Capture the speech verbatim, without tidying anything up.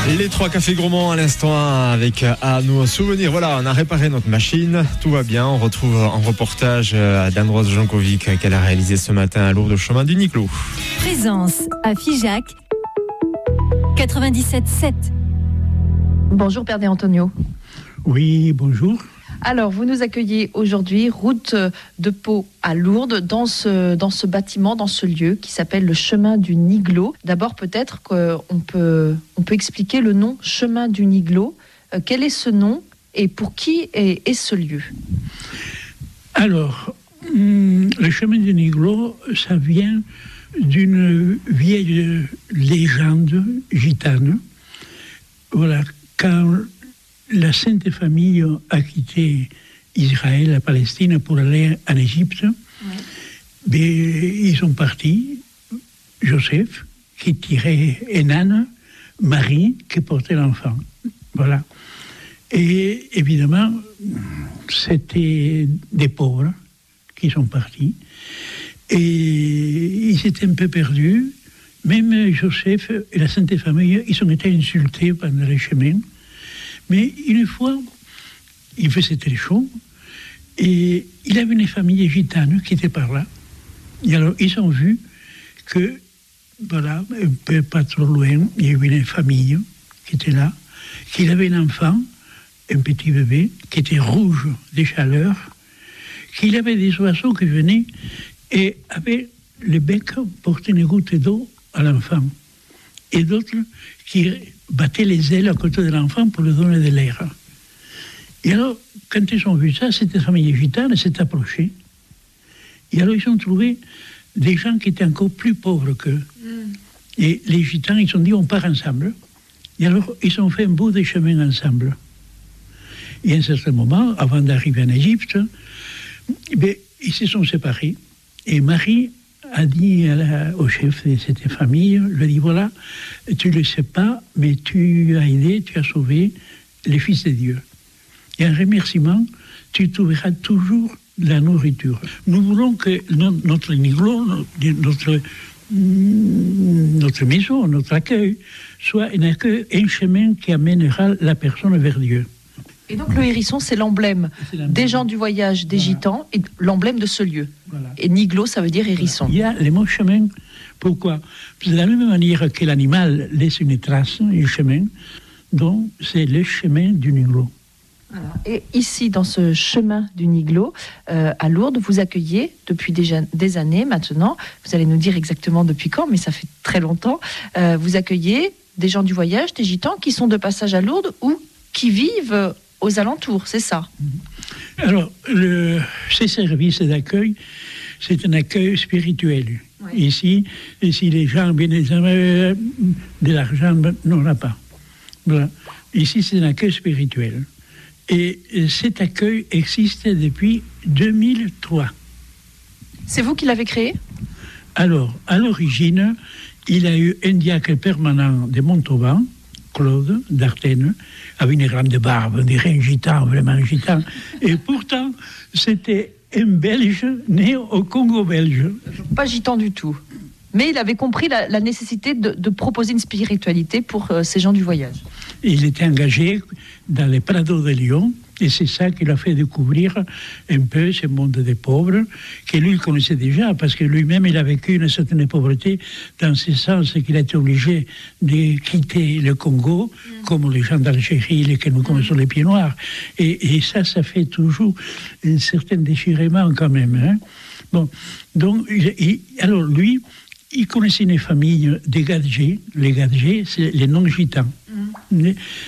Les trois cafés gourmands à l'instant avec à nous souvenir. Voilà, on a réparé notre machine, tout va bien. On retrouve un reportage d'Andros Jankovic qu'elle a réalisé ce matin à Lourdes au chemin du Niclot. Présence à Figeac quatre-vingt-dix-sept sept. Bonjour Père De Antonio. Oui, bonjour. Alors, vous nous accueillez aujourd'hui, route de Pau à Lourdes, dans ce, dans ce bâtiment, dans ce lieu qui s'appelle le chemin du Niglo. D'abord, peut-être qu'on peut, on peut expliquer le nom chemin du Niglo. Euh, quel est ce nom et pour qui est, est ce lieu? Alors, hum, le chemin du Niglo, ça vient d'une vieille légende gitane. Voilà, quand la Sainte Famille a quitté Israël, la Palestine, pour aller en Égypte, oui. Ben, ils sont partis. Joseph, qui tirait un âne, Marie, qui portait l'enfant. Voilà. Et évidemment, c'était des pauvres qui sont partis. Et ils étaient un peu perdus. Même Joseph et la Sainte Famille, ils ont été insultés pendant le chemin. Mais une fois, il faisait très chaud, et il avait une famille gitane qui était par là. Et alors, ils ont vu que, voilà, un peu pas trop loin, il y avait une famille qui était là, qu'il avait un enfant, un petit bébé, qui était rouge de chaleur, qu'il avait des oiseaux qui venaient et avaient le bec porté une goutte d'eau à l'enfant. Et d'autres qui battaient les ailes à côté de l'enfant pour lui donner de l'air. Et alors, quand ils ont vu ça, cette famille gitane s'est approchée. Et alors, ils ont trouvé des gens qui étaient encore plus pauvres qu'eux. Mm. Et les gitans, ils se sont dit, on part ensemble. Et alors, ils ont fait un bout de chemin ensemble. Et à un certain moment, avant d'arriver en Égypte, ben, ils se sont séparés. Et Marie a dit à la, au chef de cette famille, lui a dit, voilà, tu ne le sais pas, mais tu as aidé, tu as sauvé les fils de Dieu. Et en remerciement, tu trouveras toujours de la nourriture. Nous voulons que notre Niglo, notre, notre maison, notre accueil, soit un accueil, un chemin qui amènera la personne vers Dieu. Et donc le hérisson, c'est l'emblème, c'est l'emblème des gens du voyage, des voilà. Gitans, et l'emblème de ce lieu. Voilà. Et Niglo, ça veut dire hérisson. Voilà. Il y a les mots chemin. Pourquoi? De la même manière que l'animal laisse une trace, un chemin, donc c'est le chemin du Niglo. Voilà. Et ici, dans ce chemin du Niglo, euh, à Lourdes, vous accueillez depuis déjà des années maintenant, vous allez nous dire exactement depuis quand, mais ça fait très longtemps, euh, vous accueillez des gens du voyage, des Gitans qui sont de passage à Lourdes ou qui vivent aux alentours, c'est ça? Alors, le, ces services d'accueil, c'est un accueil spirituel. Oui. Ici, si les gens viennent euh, de l'argent, non, on n'a pas. Voilà. Ici, c'est un accueil spirituel. Et cet accueil existe depuis deux mille trois. C'est vous qui l'avez créé? Alors, à l'origine, il y a eu un diacre permanent de Montauban, Claude d'Artène, avec une grande barbe, des reins gitans, vraiment gitans. Et pourtant, c'était un Belge né au Congo belge. Pas gitan du tout. Mais il avait compris la, la nécessité de, de proposer une spiritualité pour euh, ces gens du voyage. Il était engagé dans les Prados de Lyon, et c'est ça qui l'a fait découvrir un peu ce monde des pauvres, que lui connaissait déjà, parce que lui-même, il a vécu une certaine pauvreté, dans ce sens qu'il a été obligé de quitter le Congo, mmh. comme les gens d'Algérie, les que nous connaissons les pieds noirs. Et, et ça, ça fait toujours un certain déchirement quand même. Hein. Bon, donc, il, alors lui, il connaissait une famille des Gadgés. Les Gadgés, c'est les non-gitans. Mmh.